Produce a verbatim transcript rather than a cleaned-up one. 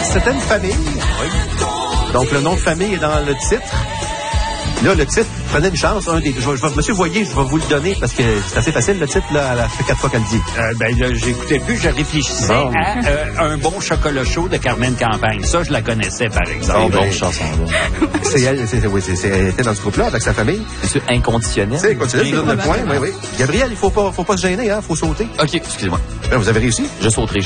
C'était une famille. Oui. Donc, le nom de famille est dans le titre. Là, le titre, prenez une chance. Un des, je, je, Monsieur Voyer, je vais vous le donner parce que c'est assez facile, le titre, là, elle a fait quatre fois qu'elle le dit. Euh, ben, là, j'écoutais plus, je réfléchissais bon. à euh, Un bon chocolat chaud de Carmen Campagne. Ça, je la connaissais, par exemple. Oh, ben, chanson, là. C'est elle, c'est, oui, c'est, c'est, elle était dans ce groupe-là avec sa famille. C'est inconditionnel. C'est inconditionnel, c'est le point, oui, oui. Gabriel, il faut pas, faut pas se gêner, hein, faut sauter. OK, excusez-moi. Là, vous avez réussi? Je sauterai.